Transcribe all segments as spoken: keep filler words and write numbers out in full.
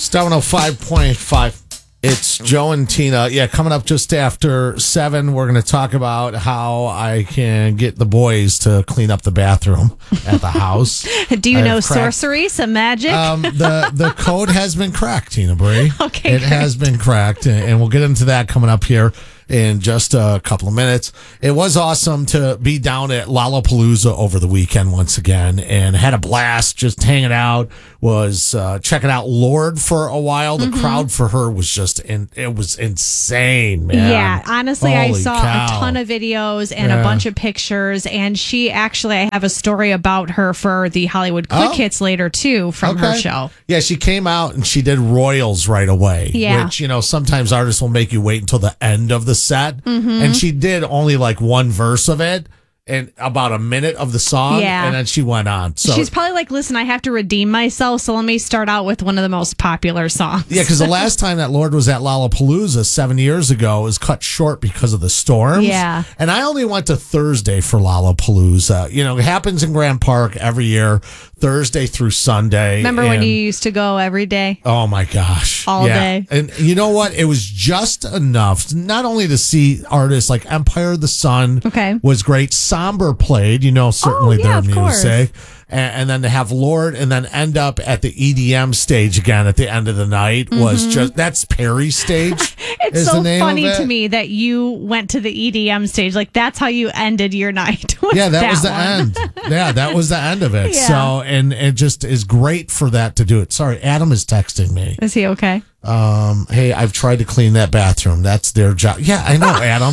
Star one oh five point five. It's Joe and Tina. Yeah, coming up just after seven, we're going to talk about how I can get the boys to clean up the bathroom at the house. Do you I know have cracked- sorcery, some magic? Um, the the code has been cracked, Tina Bree. Okay, it great. has been cracked, and, and we'll get into that coming up here in just a couple of minutes. It was awesome to be down at Lollapalooza over the weekend once again, and had a blast just hanging out. Was uh, checking out Lorde for a while. The Mm-hmm. crowd for her was just in. It was insane, man. Yeah, honestly, I Holy saw cow. a ton of videos and Yeah. a bunch of pictures, and she actually, I have a story about her for the Hollywood Quick Oh. Hits later too from her show. Yeah, she came out and she did Royals right away. Yeah. Which, you know, sometimes artists will make you wait until the end of the set. Mm-hmm. And she did only like one verse of it and about a minute of the song. Yeah. And then she went on. So She's probably like, listen, I have to redeem myself, so let me start out with one of the most popular songs. yeah, because the last time that Lorde was at Lollapalooza seven years ago was cut short because of the storms. Yeah. And I only went to Thursday for Lollapalooza. You know, it happens in Grand Park every year, Thursday through Sunday. Remember when And- you used to go every day? Oh my gosh. All Yeah. day. And you know what? It was just enough not only to see artists like Empire of the Sun Okay. was great. Somber played, you know, certainly Oh, yeah, their of course. music. And, and then to have Lorde and then end up at the E D M stage again at the end of the night was just, that's Perry's stage. Mm-hmm. It's is so the name funny of it. to me that you went to the E D M stage. Like, that's how you ended your night. was Yeah, that, was the one. end. Yeah, that was the end of it. Yeah. So, and it just is great for that to do it. Sorry, Adam is texting me. Is he okay? Um, hey, I've tried to clean that bathroom. That's their job. Yeah, I know, Adam.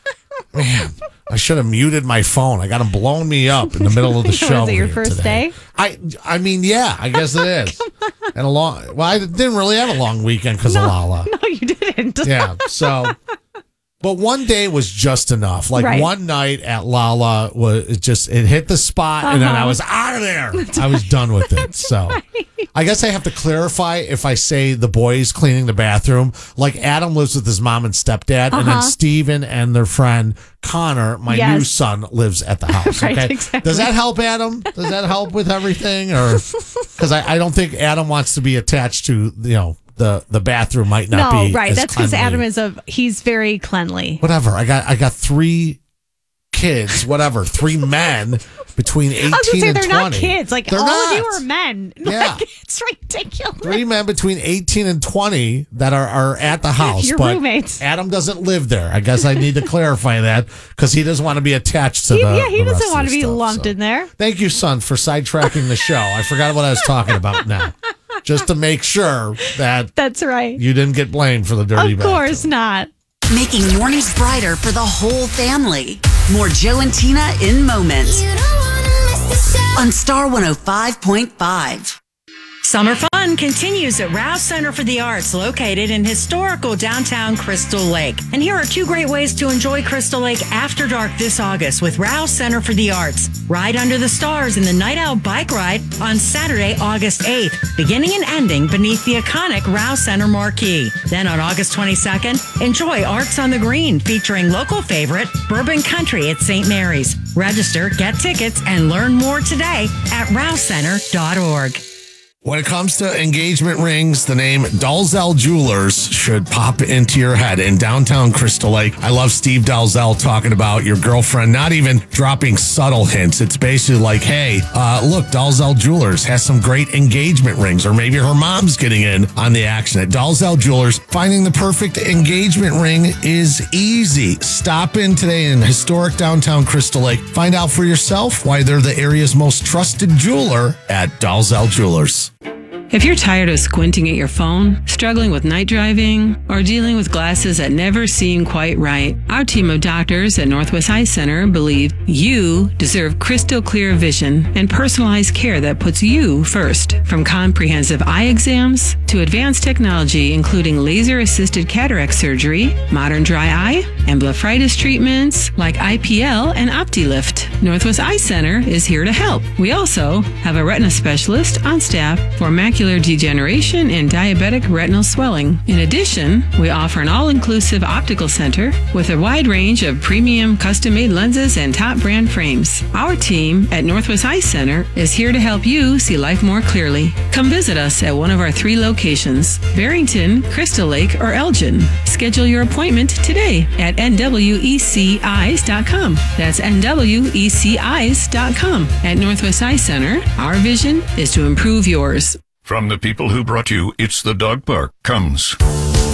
Man, I should have muted my phone. I got him blowing me up in the middle of the Was show. it your here first today. day? I, I mean, yeah, I guess it is. And a long. Well, I didn't really have a long weekend because of Lala. No, you didn't. Yeah, so. But one day was just enough. Like Right. one night at Lala was it just it hit the spot and then I Uh-huh. was out of there. I was done with it. So I guess I have to clarify if I say the boys cleaning the bathroom. Like Adam lives with his mom and stepdad, and then Uh-huh. Steven and their friend Connor, my Yes. new son, lives at the house. Right, Okay. exactly. Does that help, Adam? Does that help with everything? Or because I, I don't think Adam wants to be attached to, you know, the the bathroom might not No, be. right. as That's because cleanly. Adam is a, he's very cleanly. Whatever. I got I got three kids, whatever, three men between eighteen I was going to say, and they're twenty. not kids. Like, They're all not. of you are men. Yeah. Like, it's ridiculous. Three men between eighteen and twenty that are, are at the house. Your but roommates. Adam doesn't live there. I guess I need to clarify that because he doesn't want to be attached to He- the yeah, he the doesn't rest of want the to be stuff, lumped so. in there. Thank you, son, for sidetracking the show. I forgot what I was talking about now. Just to make sure that That's right. you didn't get blamed for the dirty Of bathroom. course not. Making mornings brighter for the whole family. More Joe and Tina in moments. You don't wanna miss the show. On Star one oh five point five. Summer fun continues at Rouse Center for the Arts, located in historical downtown Crystal Lake. And here are two great ways to enjoy Crystal Lake after dark this August with Rouse Center for the Arts. Ride under the stars in the Night Out Bike Ride on Saturday, August eighth, beginning and ending beneath the iconic Rouse Center marquee. Then on August twenty-second, enjoy Arts on the Green featuring local favorite Bourbon Country at Saint Mary's. Register, get tickets, and learn more today at rouse center dot org. When it comes to engagement rings, the name Dalzell Jewelers should pop into your head in downtown Crystal Lake. I love Steve Dalzell talking about your girlfriend, not even dropping subtle hints. It's basically like, hey, uh, look, Dalzell Jewelers has some great engagement rings, or maybe her mom's getting in on the action. At Dalzell Jewelers, finding the perfect engagement ring is easy. Stop in today in historic downtown Crystal Lake. Find out for yourself why they're the area's most trusted jeweler at Dalzell Jewelers. If you're tired of squinting at your phone, struggling with night driving, or dealing with glasses that never seem quite right, our team of doctors at Northwest Eye Center believe you deserve crystal clear vision and personalized care that puts you first. From comprehensive eye exams to advanced technology, including laser-assisted cataract surgery, modern dry eye, and blepharitis treatments like I P L and OptiLift, Northwest Eye Center is here to help. We also have a retina specialist on staff for macular macular degeneration, and diabetic retinal swelling. In addition, we offer an all-inclusive optical center with a wide range of premium custom-made lenses and top brand frames. Our team at Northwest Eye Center is here to help you see life more clearly. Come visit us at one of our three locations, Barrington, Crystal Lake, or Elgin. Schedule your appointment today at N W E C eyes dot com. That's N W E C eyes dot com. At Northwest Eye Center, our vision is to improve yours. From the people who brought you It's the Dog Park comes